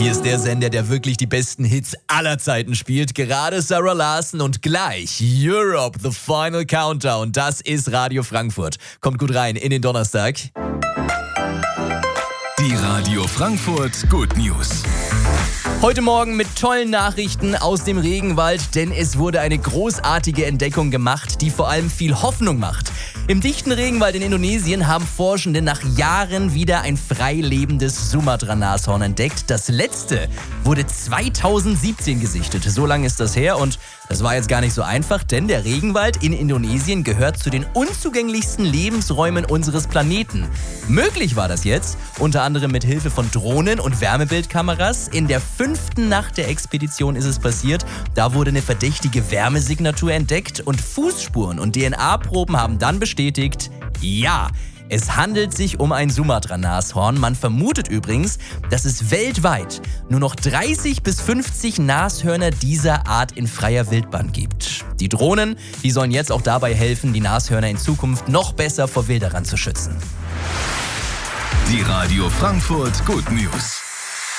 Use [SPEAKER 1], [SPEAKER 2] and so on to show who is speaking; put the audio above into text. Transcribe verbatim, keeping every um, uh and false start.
[SPEAKER 1] Hier ist der Sender, der wirklich die besten Hits aller Zeiten spielt. Gerade Sarah Larson und gleich Europe, The Final Countdown. Das ist Radio Frankfurt. Kommt gut rein in den Donnerstag.
[SPEAKER 2] Die Radio Frankfurt Good News.
[SPEAKER 1] Heute Morgen mit tollen Nachrichten aus dem Regenwald, denn es wurde eine großartige Entdeckung gemacht, die vor allem viel Hoffnung macht. Im dichten Regenwald in Indonesien haben Forschende nach Jahren wieder ein frei lebendes Sumatra-Nashorn entdeckt. Das letzte wurde zweitausendsiebzehn gesichtet. So lange ist das her und das war jetzt gar nicht so einfach, denn der Regenwald in Indonesien gehört zu den unzugänglichsten Lebensräumen unseres Planeten. Möglich war das jetzt, unter anderem mit Hilfe von Drohnen und Wärmebildkameras. In der fünften Nacht der Expedition ist es passiert. Da wurde eine verdächtige Wärmesignatur entdeckt und Fußspuren und D N A-Proben haben dann bestätigt, ja, es handelt sich um ein Sumatra-Nashorn. Man vermutet übrigens, dass es weltweit nur noch dreißig bis fünfzig Nashörner dieser Art in freier Wildbahn gibt. Die Drohnen, die sollen jetzt auch dabei helfen, die Nashörner in Zukunft noch besser vor Wilderern zu schützen.
[SPEAKER 2] Die Radio Frankfurt Good News.